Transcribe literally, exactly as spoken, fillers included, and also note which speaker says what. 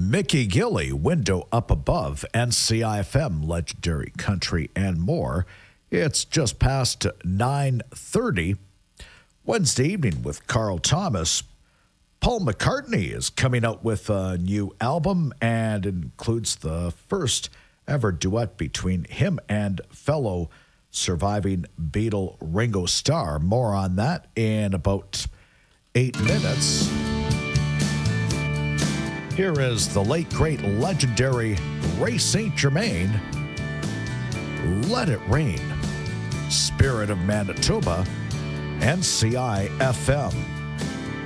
Speaker 1: Mickey Gilley, Window Up Above, N C I F M, Legendary Country, and more. It's just past nine thirty. Wednesday evening with Carl Thomas. Paul McCartney is coming out with a new album and includes the first ever duet between him and fellow surviving Beatle Ringo Starr. More on that in about eight minutes. Here is the late, great, legendary Ray Saint Germain. Let It Rain. Spirit of Manitoba, N C I F M.